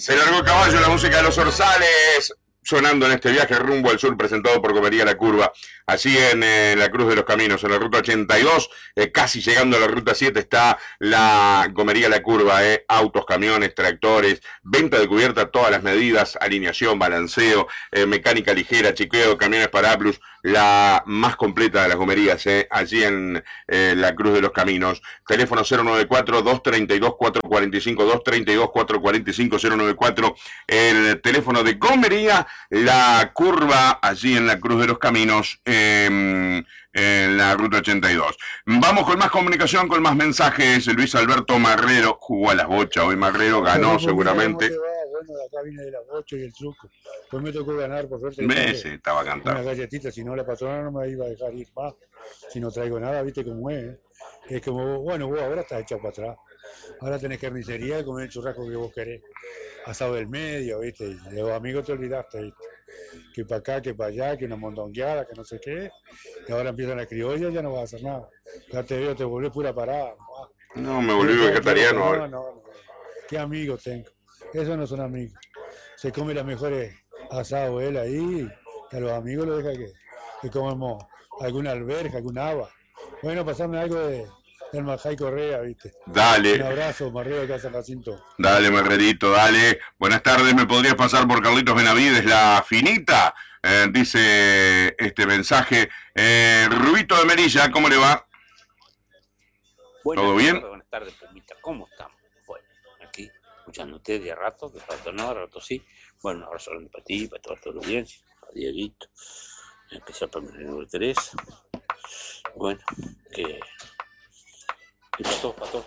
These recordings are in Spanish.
Se largó el caballo, la música de los Orzales, sonando en este viaje rumbo al sur, presentado por Comería La Curva, allí en la Cruz de los Caminos, en la ruta 82, casi llegando a la ruta 7, está la Comería La Curva, autos, camiones, tractores, venta de cubierta, todas las medidas, alineación, balanceo, mecánica ligera, chiqueo, camiones para Plus, la más completa de las gomerías, allí en la Cruz de los Caminos. Teléfono 094-232-445, 232-445, 094, el teléfono de Comería La Curva, allí en la Cruz de los Caminos, en la ruta 82. Vamos con más comunicación, con más mensajes. Luis Alberto Marrero jugó a las bochas hoy. Marrero ganó seguramente. Bueno, acá vine de las 8 y el truco. Pues me tocó ganar, por suerte. Estaba cantando. Una galletita, si no la patrona no me iba a dejar ir más. Si no traigo nada, viste cómo es. Es como, bueno, vos ahora estás echado para atrás. Ahora tenés carnicería y comer el churrasco que vos querés. Asado del medio, viste. Y de los amigos te olvidaste, viste. Que para acá, que para allá, que una mondongueada, que no sé qué. Y ahora empiezan las criollas, ya no vas a hacer nada. Ya te veo, te volvés pura parada. No, me volví vegetariano. No. Qué amigos tengo. Esos no son amigos. Se come las mejores asados él ahí, y a los amigos los deja que comamos alguna alberja, alguna haba. Bueno, pasame algo del Majay Correa, ¿viste? Dale. Un abrazo, Marrero de Casa Jacinto. Dale, Marrerito, dale. Buenas tardes, ¿me podrías pasar por Carlitos Benavides, la finita? Dice este mensaje. Rubito de Merilla, ¿cómo le va? ¿Todo bien? Buenas tardes, Pumita. ¿Cómo estamos? Bueno, aquí, escuchando usted de rato, de rato no, de rato sí. Bueno, un abrazo grande para ti, para toda la audiencia, para Dieguito, en especial para mi número 3. Bueno, que para todos.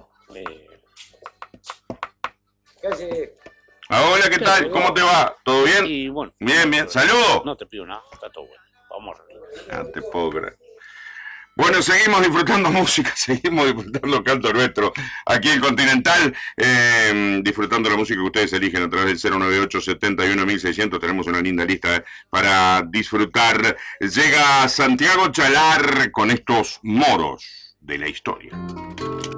Hola, ¿qué tal? ¿Cómo te va? ¿Todo bien? Y bueno. Bien. ¡Saludos! No te pido nada, está todo bueno. Vamos arriba. No te puedo creer. Bueno, seguimos disfrutando música, seguimos disfrutando canto nuestro aquí en Continental, disfrutando la música que ustedes eligen a través del 098-71-1600. Tenemos una linda lista para disfrutar. Llega Santiago Chalar con estos moros de la historia.